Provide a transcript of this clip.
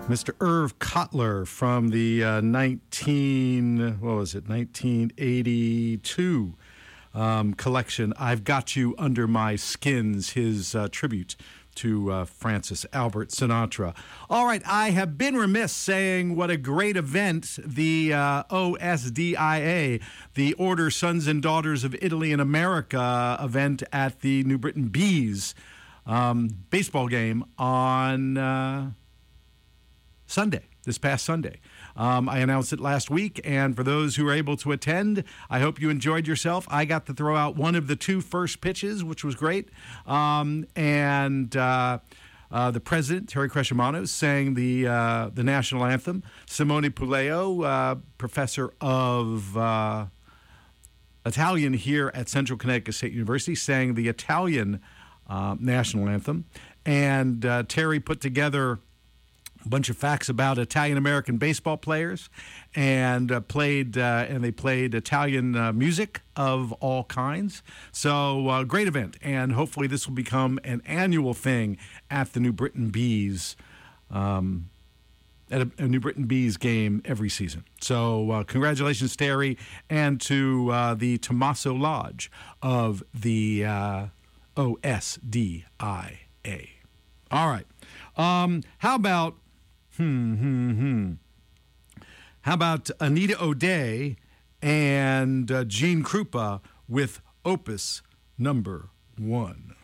Mr. Irv Cotler from the 1982 collection, I've Got You Under My Skins, his tribute to Francis Albert Sinatra. All right, I have been remiss saying what a great event the OSDIA, the Order Sons and Daughters of Italy in America event at the New Britain Bees baseball game on Sunday, this past Sunday. I announced it last week, and for those who were able to attend, I hope you enjoyed yourself. I got to throw out one of the two first pitches, which was great. The president, Terry Crescimano, sang the national anthem. Simone Puleo, professor of Italian here at Central Connecticut State University, sang the Italian national anthem. And Terry put together a bunch of facts about Italian-American baseball players, and they played Italian music of all kinds. So great event, and hopefully this will become an annual thing at the New Britain Bees, at a New Britain Bees game every season. So congratulations, Terry, and to the Tommaso Lodge of the OSDIA. All right. How about Anita O'Day and Gene Krupa with Opus number 1?